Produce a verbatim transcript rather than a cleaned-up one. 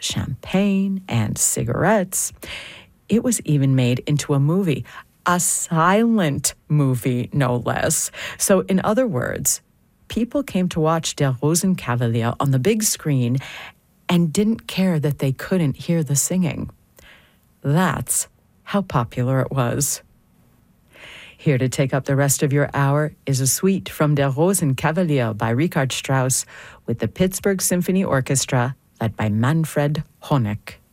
champagne and cigarettes. It was even made into a movie, a silent movie, no less. So in other words, people came to watch Der Rosenkavalier on the big screen and didn't care that they couldn't hear the singing. That's how popular it was. Here to take up the rest of your hour is a suite from Der Rosenkavalier by Richard Strauss with the Pittsburgh Symphony Orchestra led by Manfred Honeck.